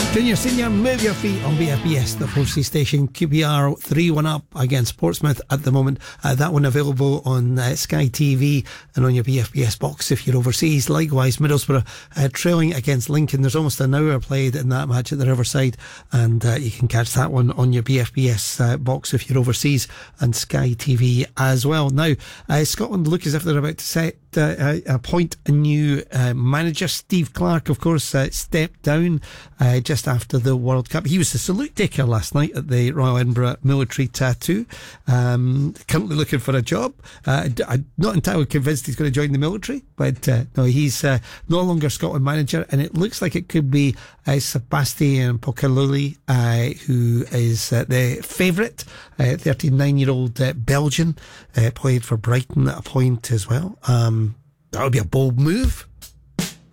Junior, senior, move your feet on BFBS, the Hornsey station. QPR 3-1 up against Portsmouth at the moment. That one available on Sky TV and on your BFBS box if you're overseas. Likewise, Middlesbrough trailing against Lincoln. There's almost an hour played in that match at the Riverside, and you can catch that one on your BFBS box if you're overseas, and Sky TV as well. Now, Scotland look as if they're about to appoint a new manager. Steve Clarke, of course, stepped down just after the World Cup. He was the salute taker last night at the Royal Edinburgh Military Tattoo. Currently looking for a job. I'm not entirely convinced he's going to join the military, but no, he's no longer Scotland manager, and it looks like it could be Sebastian Pokeluli, who is the favourite 39-year-old Belgian, played for Brighton at a point as well. That would be a bold move.